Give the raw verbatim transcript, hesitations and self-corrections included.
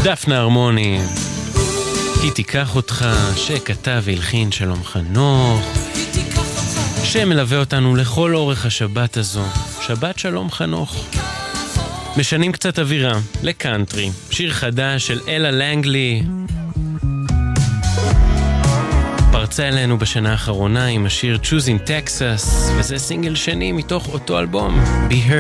דפנה הרמוני, היא תיקח אותך, שכתב והלחין שלום חנוך, שמלווה אותנו לכל אורך השבת הזו. שבת שלום חנוך. משנים קצת אווירה לקאנטרי, שיר חדש של אלה לנגלי, פרצה אלינו בשנה האחרונה עם השיר Choosing Texas, וזה סינגל שני מתוך אותו אלבום, Be Heard.